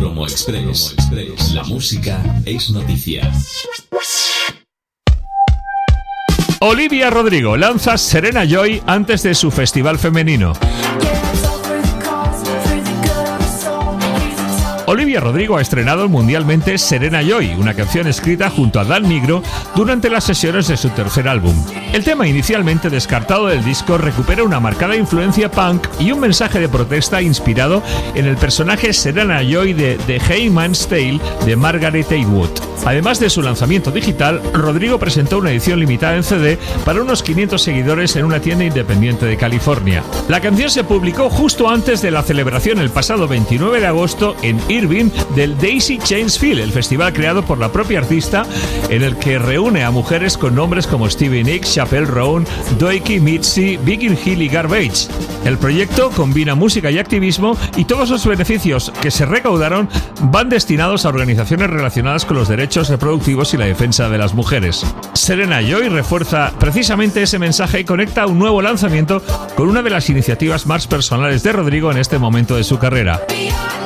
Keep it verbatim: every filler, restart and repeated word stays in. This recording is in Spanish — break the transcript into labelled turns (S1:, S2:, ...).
S1: Promo Express. La música es noticia.
S2: Olivia Rodrigo lanza Serena Joy antes de su festival femenino. Olivia Rodrigo ha estrenado mundialmente Serena Joy, una canción escrita junto a Dan Nigro durante las sesiones de su tercer álbum. El tema, inicialmente descartado del disco, recupera una marcada influencia punk y un mensaje de protesta inspirado en el personaje Serena Joy de The Handmaid's Tale de Margaret Atwood. Además de su lanzamiento digital, Rodrigo presentó una edición limitada en C D para unos quinientos seguidores en una tienda independiente de California. La canción se publicó justo antes de la celebración el pasado veintinueve de agosto en Irving del Daisy Chains Field, el festival creado por la propia artista, en el que reúne a mujeres con nombres como Stevie Nicks, Chappell Roan, Doiki, Mitzi, Becky Hill y Garbage. El proyecto combina música y activismo, y todos los beneficios que se recaudaron van destinados a organizaciones relacionadas con los derechos reproductivos y la defensa de las mujeres. Serena Joy refuerza precisamente ese mensaje y conecta un nuevo lanzamiento con una de las iniciativas más personales de Rodrigo en este momento de su carrera.